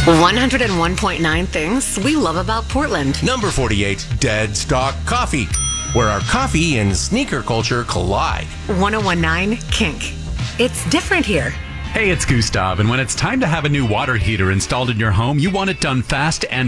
101.9 things we love about Portland. Number 48, Dead Stock Coffee, where our coffee and sneaker culture collide. 101.9 Kink. It's different here. Hey, it's Gustav, and when it's time to have a new water heater installed in your home, you want it done fast and